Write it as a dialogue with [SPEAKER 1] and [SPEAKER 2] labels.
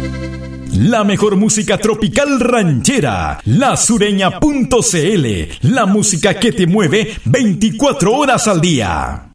[SPEAKER 1] La mejor música tropical ranchera, lasureña.cl, la música que te mueve 24 horas al día.